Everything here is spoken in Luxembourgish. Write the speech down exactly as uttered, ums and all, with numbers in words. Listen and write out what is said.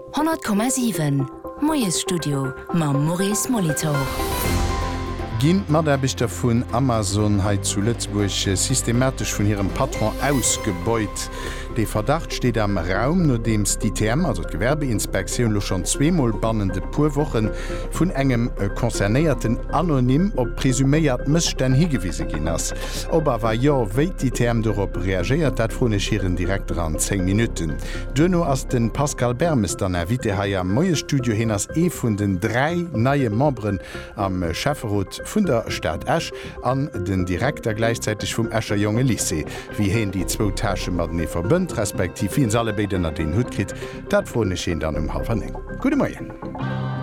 hundert Komma sieben Moes Studio ma Maurice Molitor. Ginnt Maderbichter vun Amazon heit zu Lützburg systematisch vun ihrem Patron ausgebeut. De Verdacht steht am Raum, no dems die T M, also Gewerbeinspektion, lo schon zwemal bannende Purwochen vun engem äh, konzernéierten anonym op presüméiert Missstän higewiese gin ass. Ob awer ja wéit die T M dorop reagiert, dat vuneieren direkt an zehn Minuten. Dënno ass den Pascal Bermester erwite ha am Moie Studio hin ass e vun den drei neie Membren am Chefrot vun der Stadt Esch an den Direktor gleichzeitig vum Escher Junge Lycée. Wie hen die zwo Tasche mat ne verbënnt, respektiv wien alle beiden an den Hut krit, dat vunech hin dann um half an eng. Gute Morgen.